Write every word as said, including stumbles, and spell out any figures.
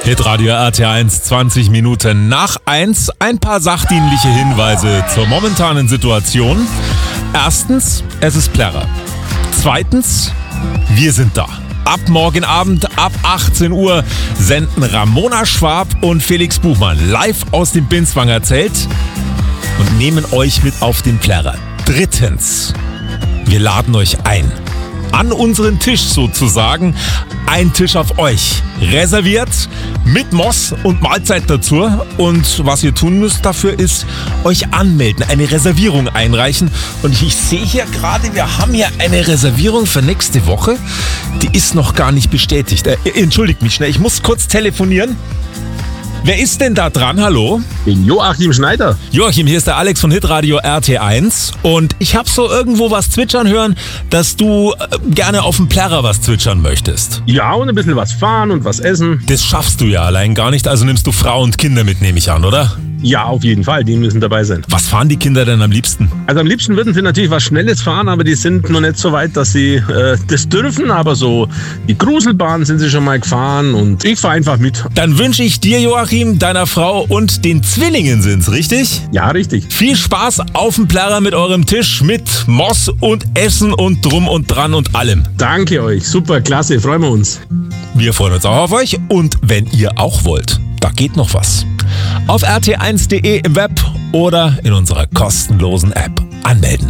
Hitradio R T eins, zwanzig Minuten nach eins. Ein paar sachdienliche Hinweise zur momentanen Situation. Erstens, es ist Plärrer. Zweitens, wir sind da. Ab morgen Abend, ab achtzehn Uhr, senden Ramona Schwab und Felix Buchmann live aus dem Binswanger Zelt und nehmen euch mit auf den Plärrer. Drittens, wir laden euch ein. An unseren Tisch sozusagen. Ein Tisch auf euch. Reserviert mit Moss und Mahlzeit dazu. Und was ihr tun müsst dafür ist, euch anmelden, eine Reservierung einreichen. Und ich sehe hier gerade, wir haben hier eine Reservierung für nächste Woche. Die ist noch gar nicht bestätigt. Äh, entschuldigt mich schnell, ich muss kurz telefonieren. Wer ist denn da dran? Hallo? Den Joachim Schneider. Joachim, hier ist der Alex von Hitradio R T eins und ich habe so irgendwo was zwitschern hören, dass du äh, gerne auf dem Plärrer was zwitschern möchtest. Ja, und ein bisschen was fahren und was essen. Das schaffst du ja allein gar nicht, also nimmst du Frau und Kinder mit, nehme ich an, oder? Ja, auf jeden Fall, die müssen dabei sein. Was fahren die Kinder denn am liebsten? Also am liebsten würden sie natürlich was Schnelles fahren, aber die sind noch nicht so weit, dass sie äh, das dürfen. Aber so die Gruselbahn sind sie schon mal gefahren und ich fahre einfach mit. Dann wünsche ich dir, Joachim, deiner Frau und den Zwillingen sind's, richtig? Ja, richtig. Viel Spaß auf dem Plärrer mit eurem Tisch, mit Moss und Essen und drum und dran und allem. Danke euch, super, klasse, freuen wir uns. Wir freuen uns auch auf euch und wenn ihr auch wollt, da geht noch was. Auf r t eins punkt d e im Web oder in unserer kostenlosen App anmelden.